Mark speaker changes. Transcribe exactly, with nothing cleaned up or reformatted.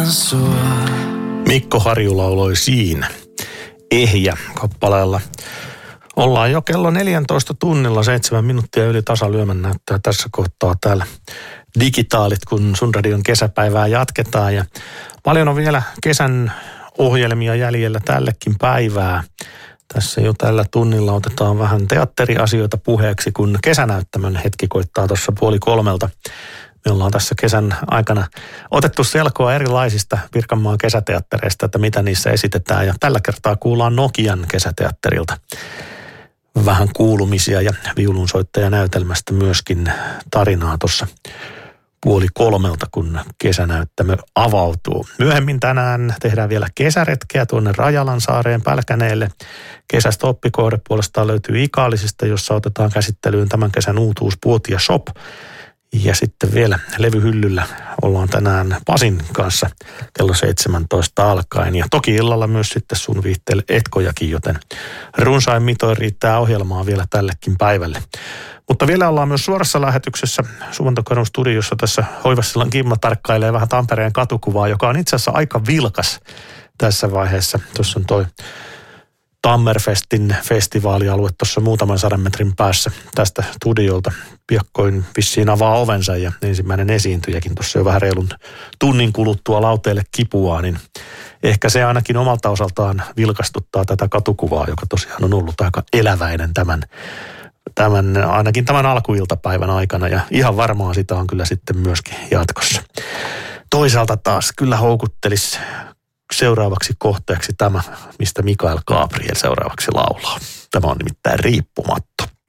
Speaker 1: Mikko Harju lauloi Siinä. Ehjä kappaleella. Ollaan jo kello neljäntoista tunnilla, seitsemän minuuttia yli tasalyömän näyttää tässä kohtaa täällä digitaalit, kun Sun Radion kesäpäivää jatketaan. Ja paljon on vielä kesän ohjelmia jäljellä tällekin päivää. Tässä jo tällä tunnilla otetaan vähän teatteriasioita puheeksi, kun kesänäyttämön hetki koittaa tuossa puoli kolmelta. Me ollaan tässä kesän aikana otettu selkoa erilaisista Pirkanmaan kesäteattereista, että mitä niissä esitetään. Ja tällä kertaa kuullaan Nokian kesäteatterilta vähän kuulumisia ja viulunsoittajanäytelmästä myöskin tarinaa tuossa puoli kolmelta, kun kesänäyttämö avautuu. Myöhemmin tänään tehdään vielä kesäretkeä tuonne Rajalansaareen Pälkäneelle. Kesästä oppikohde puolestaan löytyy Ikaalisista, jossa otetaan käsittelyyn tämän kesän uutuus Puotia Shop. Ja sitten vielä levyhyllyllä ollaan tänään Pasin kanssa kello seitsemäntoista alkaen. Ja toki illalla myös sitten sun viitteelle etkojakin, joten runsain mitoin riittää ohjelmaa vielä tällekin päivälle. Mutta vielä ollaan myös suorassa lähetyksessä Suvantokadun studiossa. Tässä Hoivassillan Kimmo tarkkailee vähän Tampereen katukuvaa, joka on itse asiassa aika vilkas tässä vaiheessa. Tuossa on toi Tammerfestin festivaalialue tuossa muutaman sadan metrin päässä tästä studiolta. Piakkoin vissiin avaa ovensa ja ensimmäinen esiintyjäkin tuossa jo vähän reilun tunnin kuluttua lauteelle kipuaa, niin ehkä se ainakin omalta osaltaan vilkastuttaa tätä katukuvaa, joka tosiaan on ollut aika eläväinen tämän, tämän ainakin tämän alkuiltapäivän aikana ja ihan varmaan sitä on kyllä sitten myöskin jatkossa. Toisaalta taas kyllä houkuttelisi seuraavaksi kohteeksi tämä, mistä Mikael Gabriel seuraavaksi laulaa. Tämä on nimittäin Riippumattomuus.